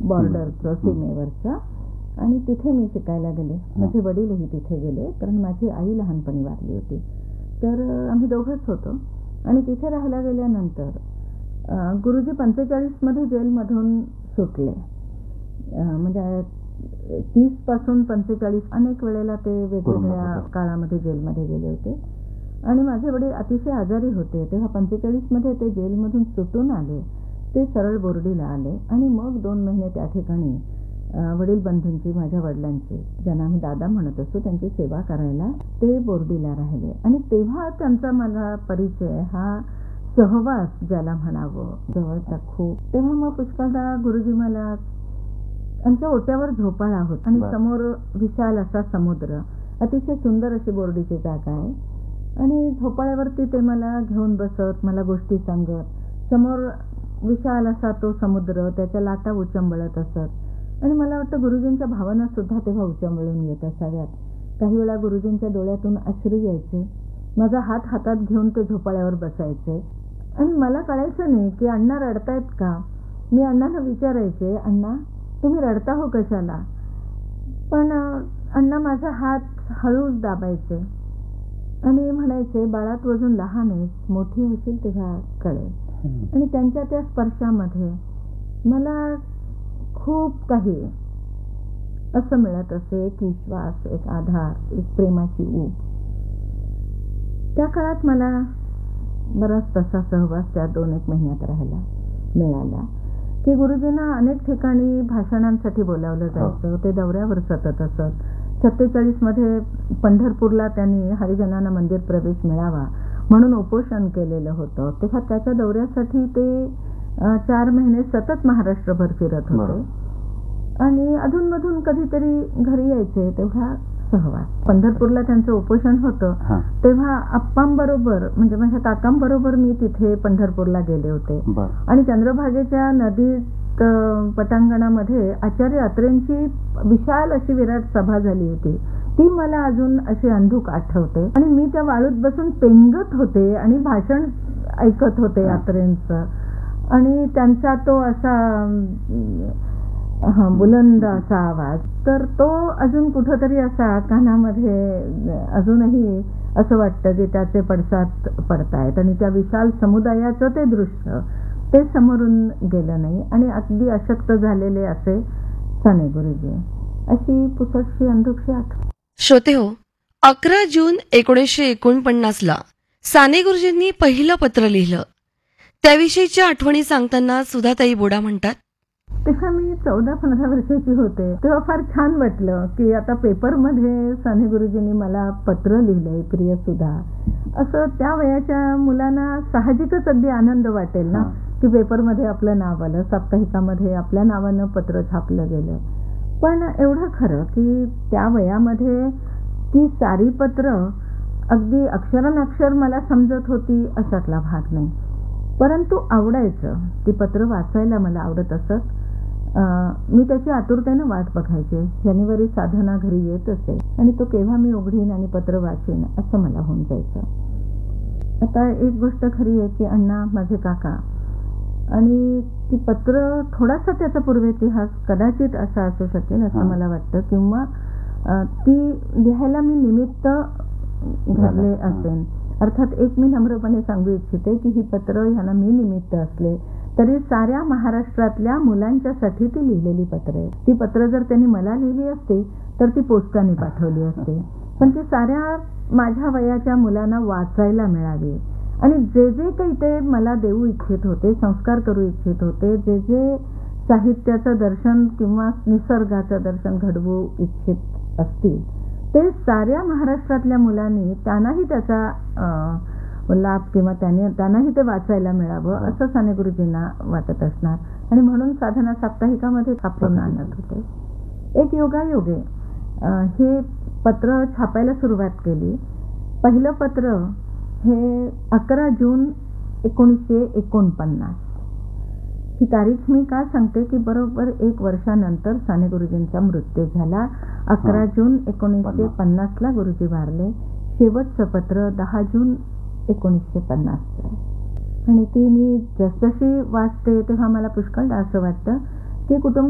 बॉर्डरचं, सीमेवरचं. आणि तिथे मी शिकायला गेले. माझे वडीलही तिथे गेले, कारण माझी आई लहानपणी वारली होती. तर आम्ही दोघंच होतो. आणि तिथे राहायला गेल्यानंतर गुरुजी 45 मध्ये जेलमधून सुटले. म्हणजे 30 पासून 45 अनेक वेळेला ते वेगवेगळ्या काळामध्ये जेलमध्ये गेले होते. आणि माझे वडील अतिशय आजारी होते. तेव्हा 45 मध्ये ते जेलमधून सुटून आले. ते सरळ बोर्डीला आले आणि मग 2 महिने त्या ठिकाणी वडील बंधूंची, माझ्या वडिलांची, ज्यांना आम्ही दादा म्हणत असतो, त्यांची सेवा करायला ते बोर्डीला राहिले. आणि तेव्हा त्यांचा मला परिचय, हा सहवास ज्याला म्हणावं, जवळचा खूप. तेव्हा मग पुष्कळदा गुरुजी मला, आमच्या ओट्यावर झोपाळा होता आणि समोर विशाल असा समुद्र, अतिशय सुंदर अशी बोर्डीची जागा आहे. आणि झोपाळ्यावरती ते मला घेऊन बसत, मला गोष्टी सांगत. समोर विशाल असा तो समुद्र, त्याच्या लाटा उचंबळत असत. आणि मला वाटतं गुरुजींच्या भावना सुद्धा तेव्हा उचंबळून येत असाव्यात. काही वेळा गुरुजींच्या डोळ्यातून अश्रू यायचे. माझा हात हातात घेऊन ते झोपाळ्यावर बसायचे. आणि मला कळायचं नाही की अण्णा रडतायत का. मी अण्णांना विचारायचे, अण्णा तुम्ही रडता हो कशाला. पण अण्णा माझा हात हळूच दाबायचे आणि म्हणायचे, बाळा तू अजून लहान आहेस, मोठी होशील तेव्हा कळेल. आणि त्यांच्या त्या स्पर्शामध्ये मला खूप काही असं मिळत असे, एक विश्वास, एक आधार, एक प्रेमाची ऊब. त्या काळात मला बराच तसा सहवास त्या 2-1 महिन्यात राहायला मिळाला. की गुरुजींना अनेक ठिकाणी भाषणांसाठी बोलावलं जायचं. ते दौऱ्यावर सतत असत. 47 मध्ये पंढरपूरला त्यांनी हरिजनांना मंदिर प्रवेश मिळावा म्हणून उपोषण केलेलं होतं. तेव्हा त्याच्या दौऱ्यासाठी ते 4 महिने सतत महाराष्ट्रभर फिरत होते. आणि अधूनमधून कधीतरी घरी यायचे. तेव्हा सहवास. पंढरपूरला त्यांचं उपोषण होतं, तेव्हा आप्पांबरोबर, म्हणजे माझ्या काकांबरोबर मी तिथे पंढरपूरला गेले होते. आणि चंद्रभागेच्या नदीत पटांगणामध्ये आचार्य अत्रेंची विशाल अशी विराट सभा झाली होती. ती मला अजून अशी अंधूक आठवते. आणि मी त्या वाळूत बसून पेंगत होते आणि भाषण ऐकत होते अत्रेंचं. आणि त्यांचा तो असा बुलंद असा आवाज, तर तो अजून कुठंतरी असा कानामध्ये अजूनही असं वाटतं की त्याचे पडसाद पडतायत. आणि त्या विशाल समुदायाचं ते दृश्य ते समोरून गेलं नाही. आणि अगदी अशक्त झालेले असे साने गुरुजी, अशी पुसटशी अंधुकशी आठवण. श्रोते हो, 11 जून 1949 ला साने गुरुजींनी पहिलं पत्र लिहिलं. त्याविषयीच्या आठवणी सांगताना सुधाताई बोडा म्हणतात, तेव्हा मी 14-15 वर्षाची होते. तेव्हा फार छान वाटलं की आता पेपरमध्ये साने गुरुजींनी मला पत्र लिहिलंय, प्रिय सुधा. असं त्या वयाच्या मुलांना साहजिकच अगदी आनंद वाटेल ना की पेपरमध्ये आपलं नाव आलं, साप्ताहिकामध्ये आपल्या नावानं पत्र छापलं गेलं. पण एवढं खरं की त्या वयामध्ये ती सारी पत्र अगदी अक्षरानक्षर मला समजत होती अशातला भाग नाही. परंतु आवडायचं, ती पत्र वाचायला मला आवडत असत. मी त्याची आतुरतेनं वाट बघायचे. शनिवारी साधना घरी येत असे आणि तो केव्हा मी उघडीन आणि पत्र वाचेन असं मला होऊन जायचं. आता एक गोष्ट खरी आहे की अण्णा माझे काका, आणि ती पत्र थोडासा त्याचा पूर्वेतिहास कदाचित असा असू शकेल असं मला वाटतं, किंवा ती लिहायला मी निमित्त घडले असेल. अर्थात एक मी नम्रपणे सांगू इच्छिते की ही पत्र ह्यांना मी निमित्त असले तरी साऱ्या महाराष्ट्रातल्या मुलांच्यासाठी ती लिहिलेली पत्र आहे. ती पत्र जर त्यांनी मला लिहिली असती तर ती पोस्टाने पाठवली असती. पण ती साऱ्या माझ्या वयाच्या मुलांना वाचायला मिळावी. आणि जे जे काही ते मला देऊ इच्छित होते, संस्कार करू इच्छित होते, जे जे साहित्याचं दर्शन किंवा निसर्गाचं दर्शन घडवू इच्छित असतील, ते साऱ्या महाराष्ट्रातल्या मुलांनी त्यांनाही त्याचा लाभ किंवा त्यांनाही ते वाचायला मिळावं असं साने गुरुजींना वाटत असणार. आणि म्हणून साधना साप्ताहिकामध्ये छापून आणत होते. एक योगायोगे हे पत्र छापायला सुरुवात केली. पहिलं पत्र हे 11 जून 1949. ही तारीख मी का सांगते की बरोबर 1 वर्षानंतर साने गुरुजींचा मृत्यू झाला. 11 जून 1950 ला गुरुजी वारले. शेवटचं पत्र 10 जून 1950 आहे. आणि ती मी जसजशी वाचते तेव्हा मला पुष्कळ असं वाटतं की कुटुंब